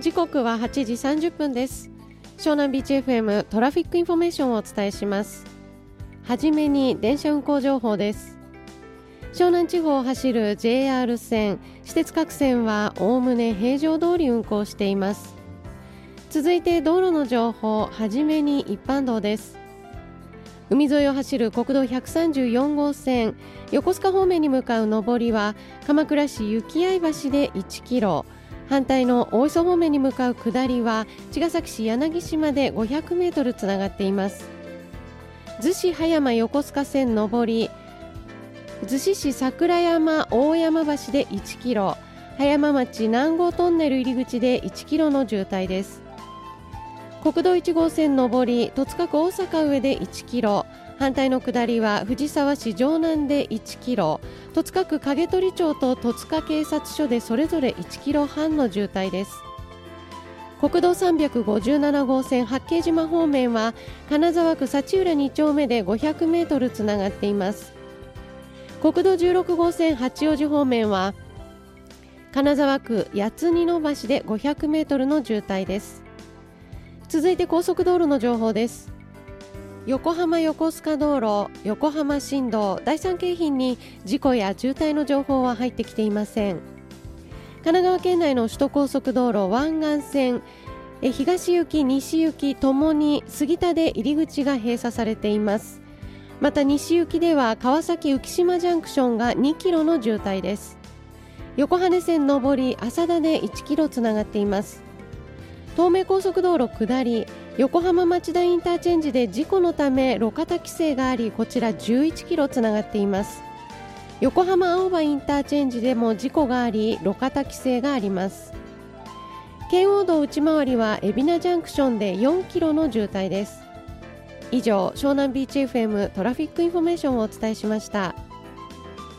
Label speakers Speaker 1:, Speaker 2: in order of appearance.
Speaker 1: 時刻は8時30分です。湘南ビーチ FM トラフィックインフォメーションをお伝えします。はじめに電車運行情報です。湘南地方を走る JR 線、私鉄各線はおおむね平常通り運行しています。続いて道路の情報、はじめに一般道です。海沿いを走る国道134号線、横須賀方面に向かう上りは鎌倉市幸合橋で1キロ、反対の大磯方面に向かう下りは茅ヶ崎市柳島で500メートルつながっています。逗子葉山横須賀線上り、逗子市桜山大山橋で1キロ、葉山町南郷トンネル入り口で1キロの渋滞です。国道1号線上り、戸塚区大阪上で1キロ、反対の下りは藤沢市城南で1キロ、戸塚区影取町と戸塚警察署でそれぞれ1キロ半の渋滞です。国道357号線八景島方面は金沢区幸浦2丁目で500メートルつながっています。国道16号線八王子方面は金沢区八つ二の橋で500メートルの渋滞です。続いて高速道路の情報です。横浜横須賀道路、横浜新道、第三京浜に事故や渋滞の情報は入ってきていません。神奈川県内の首都高速道路湾岸線、東行き西行きともに杉田で入り口が閉鎖されています。また西行きでは川崎浮島ジャンクションが2キロの渋滞です。横羽線上り浅田で1キロつながっています。東名高速道路下り、横浜町田インターチェンジで事故のため路肩規制があり、こちら11キロつながっています。横浜青葉インターチェンジでも事故があり、路肩規制があります。圏央道内回りは海老名ジャンクションで4キロの渋滞です。以上、湘南ビーチ FM トラフィックインフォメーションをお伝えしました。